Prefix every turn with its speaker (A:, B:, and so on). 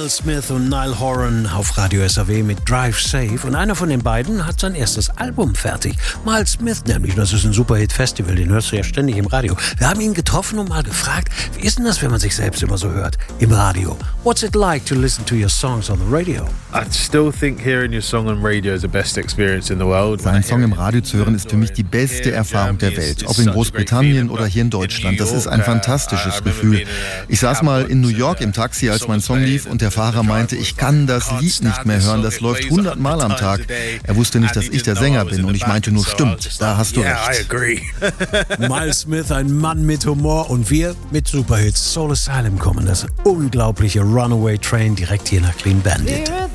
A: Miles Smith und Niall Horan auf Radio SAW mit Drive Safe. Und einer von den beiden hat sein erstes Album fertig. Miles Smith nämlich. Das ist ein Superhit-Festival, den hörst du ja ständig im Radio. Wir haben ihn getroffen und mal gefragt, wie ist denn das, wenn man sich selbst immer so hört im Radio? What's it like to listen to your songs on the radio?
B: I still think hearing your song on radio is the best experience in the world.
C: Seinen Song im Radio zu hören ist für mich die beste Erfahrung der Welt. Ob in Großbritannien oder hier in Deutschland. Das ist ein fantastisches Gefühl. Ich saß mal in New York im Taxi, als mein Song lief und der Fahrer meinte, ich kann das Lied nicht mehr hören, das läuft 100 Mal am Tag. Er wusste nicht, dass ich der Sänger bin und ich meinte nur, stimmt, da hast du recht.
A: Miles Smith, ein Mann mit Humor und wir mit Superhits. Soul Asylum kommen, das unglaubliche Runaway Train direkt hier nach Clean Bandit.